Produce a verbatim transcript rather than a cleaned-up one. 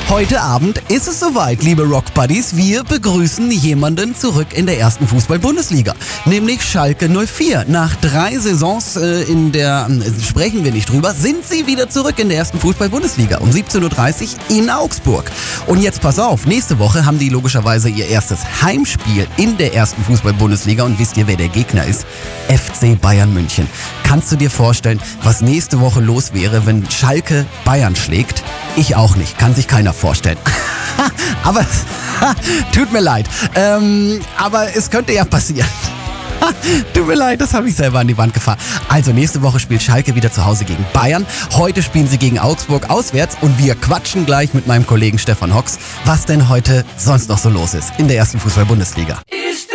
Heute Abend ist es soweit, liebe Rock Buddies. Wir begrüßen jemanden zurück in der ersten Fußball-Bundesliga, nämlich Schalke null vier. Nach drei Saisons äh, in der, äh, sprechen wir nicht drüber, sind sie wieder zurück in der ersten Fußball-Bundesliga um siebzehn Uhr dreißig in Augsburg. Und jetzt pass auf, nächste Woche haben die logischerweise ihr erstes Heimspiel in der ersten Fußball-Bundesliga. Und wisst ihr, wer der Gegner ist? F C Bayern München. Kannst du dir vorstellen, was nächste Woche los wäre, wenn Schalke Bayern schlägt? Ich auch nicht, kann sich keiner vorstellen. aber, tut mir leid, ähm, aber es könnte ja passieren. Tut mir leid, das habe ich selber an die Wand gefahren. Also nächste Woche spielt Schalke wieder zu Hause gegen Bayern. Heute spielen sie gegen Augsburg auswärts und wir quatschen gleich mit meinem Kollegen Stefan Hocks, was denn heute sonst noch so los ist in der ersten Fußball-Bundesliga.